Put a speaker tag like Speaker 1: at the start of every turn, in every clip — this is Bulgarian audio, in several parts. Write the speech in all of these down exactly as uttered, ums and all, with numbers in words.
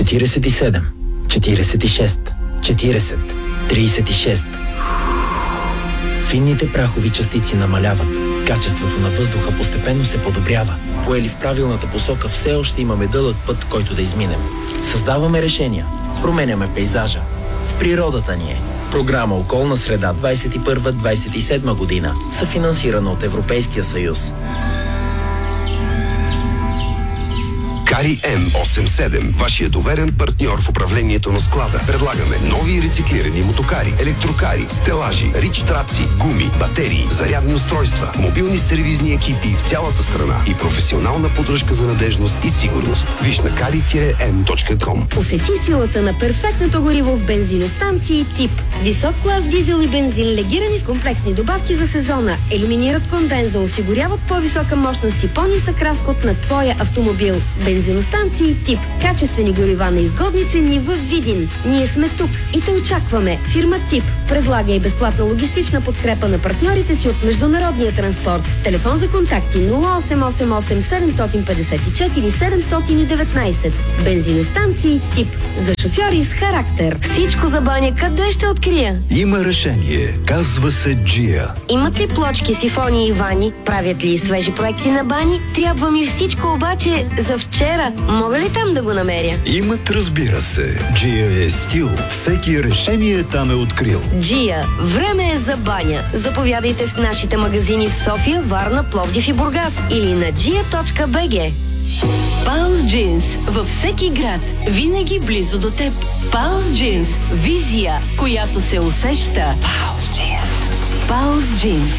Speaker 1: четиридесет и седем, четиридесет и шест, четиридесет, тридесет и шест. Финните прахови частици намаляват. Качеството на въздуха постепенно се подобрява. Поели в правилната посока, все още имаме дълъг път, който да изминем. Създаваме решения. Променяме пейзажа. В природата ни е. Програма Околна среда двадесет и първа двадесет и седма година, съфинансирана от Европейския съюз.
Speaker 2: Кари М осем седем, вашия доверен партньор в управлението на склада. Предлагаме нови рециклирани мотокари, електрокари, стелажи, рич траци, гуми, батерии, зарядни устройства, мобилни сервизни екипи в цялата страна и професионална поддръжка за надежност и сигурност. Виж на кари ем точка ком.
Speaker 3: Усети силата на перфектното гориво в бензиностанции Тип. Висок клас дизел и бензин, легирани с комплексни добавки за сезона, елиминират конденза, осигуряват по-висока мощност и по-нисък разход на твоя автомобил. Бензиностанции Тип. Качествени горива на изгодни цени в Видин. Ние сме тук и те очакваме. Фирма Тип предлага и безплатна логистична подкрепа на партньорите си от международния транспорт. Телефон за контакти нула осем осем осем седем пет четири седем едно девет. Бензиностанции Тип. За шофьори с характер. Всичко за баня къде ще открия?
Speaker 4: Има решение. Казва се Джия.
Speaker 3: Имат ли плочки, сифони и вани? Правят ли свежи проекти на бани? Трябва ми всичко обаче за вчера. Мога ли там да го намеря?
Speaker 4: Имат, разбира се. Джия е стил. Всеки решение там е открил.
Speaker 3: Джия. Време е за баня. Заповядайте в нашите магазини в София, Варна, Пловдив и Бургас или на джия точка би джи.
Speaker 5: Паус Джинс. Във всеки град. Винаги близо до теб. Паус Джинс. Визия, която се усеща. Паус Джинс. Паус Джинс.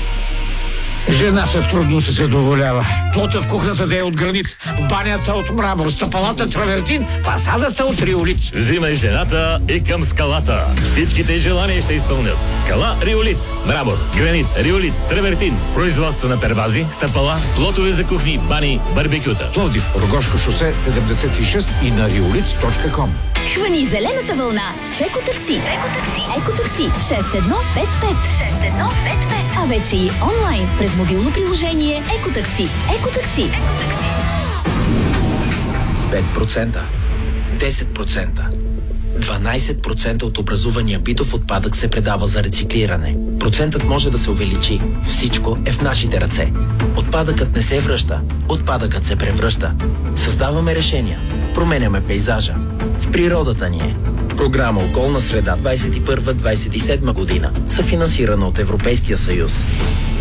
Speaker 6: Жената трудно се задоволява. Плота в кухнята да е от гранит, банята от мрамор, стъпалата травертин, фасадата от риолит.
Speaker 7: Взимай жената и към скалата. Всичките желания ще изпълнят. Скала Риолит. Мрамор, гранит, риолит, травертин. Производство на первази, стъпала, плотове за кухни, бани, барбекюта.
Speaker 6: Пловдив, Рогошко шосе седемдесет и шест и на риолит точка ком.
Speaker 8: Хвани зелената вълна с Екотакси. Екотакси шест едно пет пет. шест едно пет пет. А вече и онлайн през мобилно приложение Екотакси. Екотакси.
Speaker 1: пет процента, десет процента, дванадесет процента от образувания битов отпадък се предава за рециклиране. Процентът може да се увеличи. Всичко е в нашите ръце. Отпадъкът не се връща. Отпадъкът се превръща. Създаваме решения. Променяме пейзажа. В природата ни е. Програма Околна среда двадесет и първа двадесет и седма година, съфинансирана от Европейския съюз.